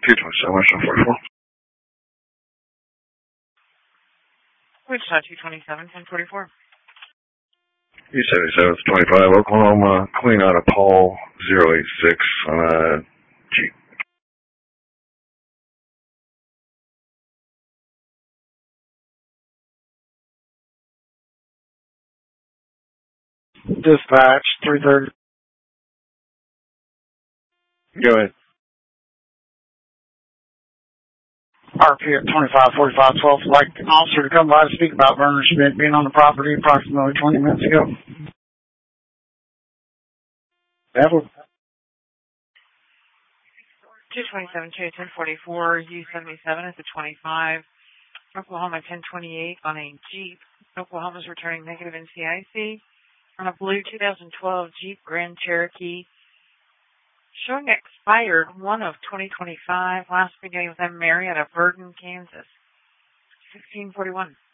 227, 44. Wichita 227, 1044. E77, 25, Oklahoma, clean out of Paul 086 on a Jeep. Dispatch 330. Go ahead. RP at 254512. Like an officer to come by to speak about Vernon Schmidt being on the property approximately 20 minutes ago. Evelyn. 227, 1044, U77 is a 25. Oklahoma 1028 on a Jeep. Oklahoma's returning negative NCIC on a blue 2012 Jeep Grand Cherokee. Showing expired 1 of 2025. Last beginning with M. Mary out of Burton, Kansas. 1641.